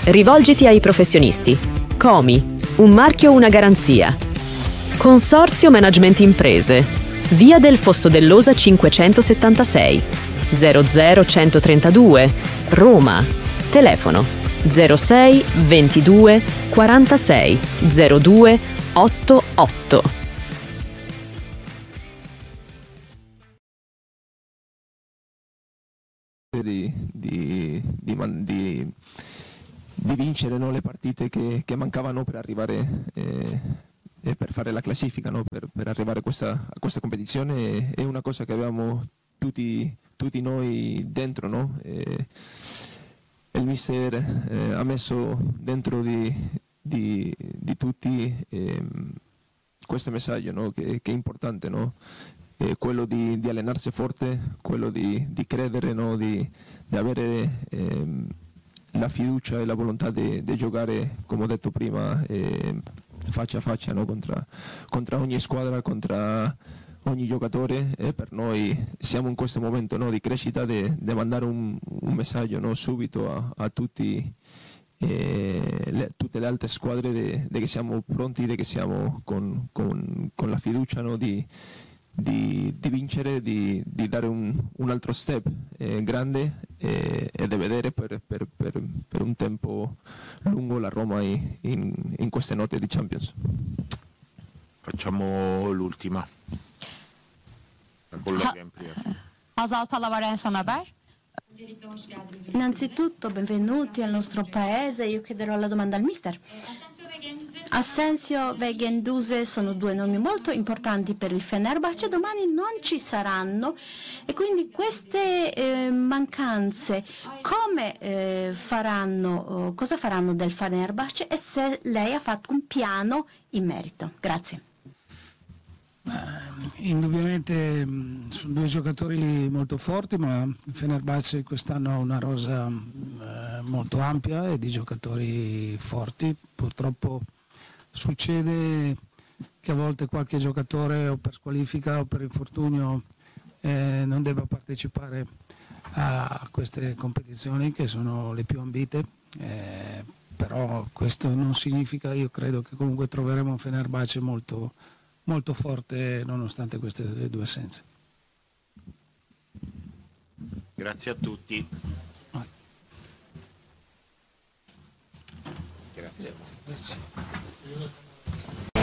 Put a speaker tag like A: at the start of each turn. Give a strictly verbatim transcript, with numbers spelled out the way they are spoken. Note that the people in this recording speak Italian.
A: Rivolgiti ai professionisti. Comi, un marchio, una garanzia. Consorzio Management Imprese. Via del Fosso dell'Osa cinquecentosettantasei, zero zero centotrentadue, Roma. Telefono zero sei ventidue quarantasei zero due ottantotto.
B: Di, di, di, di, di vincere, no, le partite che, che mancavano per arrivare eh, e per fare la classifica, no, per, per arrivare a questa, a questa competizione. È una cosa che avevamo tutti, tutti noi dentro, no? E il mister eh, ha messo dentro di, di, di tutti eh, questo messaggio, no? che, che è importante, no? Eh, quello di, di allenarsi forte, quello di, di credere, no? di, di avere eh, la fiducia e la volontà di, di giocare, come ho detto prima, eh, faccia a faccia, no? Contra, contra ogni squadra, contra ogni giocatore. E per noi siamo in questo momento, no? di crescita, di, di mandare un, un messaggio, no? subito a, a tutti. E le, tutte le altre squadre de, de che siamo pronti, de che siamo con, con, con la fiducia, no? di, di, di vincere, di, di dare un, un altro step eh, grande e, e di vedere per, per, per, per un tempo lungo la Roma in, in, in queste note di Champions.
C: Facciamo l'ultima.
D: Hazal Palavar en son haber.
E: Innanzitutto benvenuti al nostro paese. Io chiederò la domanda al mister. Asensio e Guendouzi sono due nomi molto importanti per il Fenerbahce, domani non ci saranno e quindi queste eh, mancanze come eh, faranno, eh, cosa faranno del Fenerbahce e se lei ha fatto un piano in merito. Grazie.
F: Indubbiamente mh, sono due giocatori molto forti, ma il Fenerbahce quest'anno ha una rosa eh, molto ampia e di giocatori forti. Purtroppo succede che a volte qualche giocatore o per squalifica o per infortunio eh, non debba partecipare a queste competizioni che sono le più ambite, eh, però questo non significa, io credo che comunque troveremo un Fenerbahce molto molto forte nonostante queste due assenze.
C: Grazie a tutti.
F: Grazie.